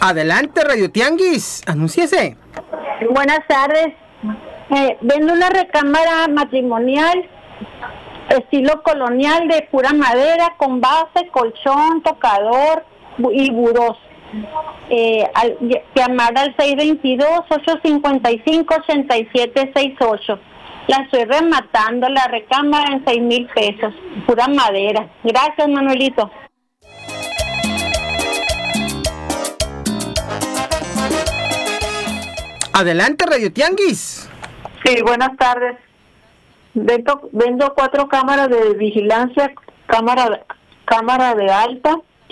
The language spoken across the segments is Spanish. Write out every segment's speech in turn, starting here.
Adelante, Radio Tianguis, anúnciese. Buenas tardes. Vendo una recámara matrimonial estilo colonial de pura madera con base, colchón, tocador y burós. Llamar al 622-855-8768. La estoy rematando la recámara en 6,000 pesos, pura madera. Gracias, Manuelito. Adelante, Radio Tianguis. Sí, buenas tardes. Vendo 4 cámaras de vigilancia, cámara de alta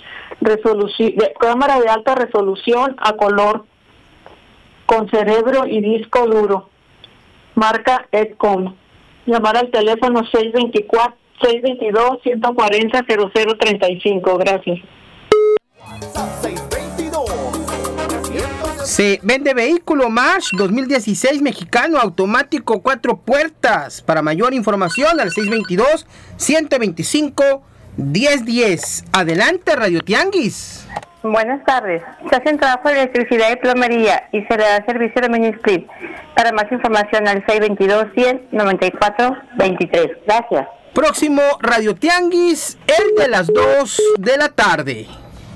resolución a color con cerebro y disco duro, marca Edcom. Llamar al teléfono 622-140-0035. Gracias. Se vende vehículo March 2016 mexicano automático 4 puertas. Para mayor información al 622-125-1010. Adelante, Radio Tianguis. Buenas tardes. Se hacen trabajo de electricidad y plomería y se le da servicio de mini-split. Para más información al 622-100-94-23. Gracias. Próximo Radio Tianguis, el de las 2 de la tarde.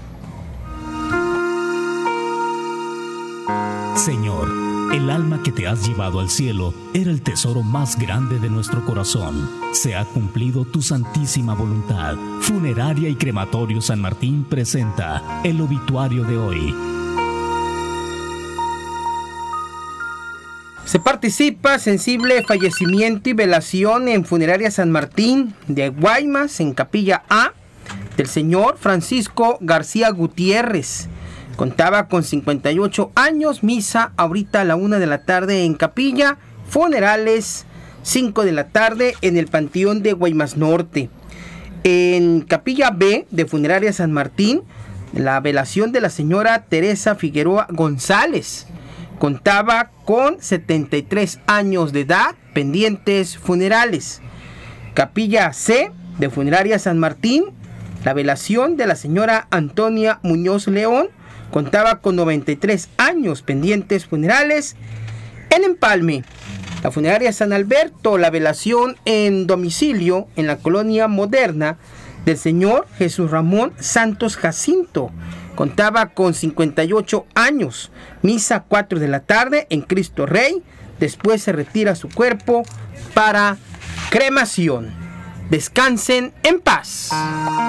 Señor, el alma que te has llevado al cielo era el tesoro más grande de nuestro corazón. Se ha cumplido tu santísima voluntad. Funeraria y Crematorio San Martín presenta el obituario de hoy. Se participa sensible fallecimiento y velación en Funeraria San Martín de Guaymas, en Capilla A, del señor Francisco García Gutiérrez. Contaba con 58 años, misa ahorita a la 1 de la tarde en Capilla, funerales 5 de la tarde en el Panteón de Guaymas Norte. En Capilla B de Funeraria San Martín, la velación de la señora Teresa Figueroa González. Contaba con 73 años de edad, pendientes funerales. Capilla C de Funeraria San Martín, la velación de la señora Antonia Muñoz León. Contaba con 93 años, pendientes funerales. En Empalme, la Funeraria San Alberto, la velación en domicilio en la colonia Moderna del señor Jesús Ramón Santos Jacinto. Contaba con 58 años, misa 4 de la tarde en Cristo Rey. Después se retira su cuerpo para cremación. Descansen en paz.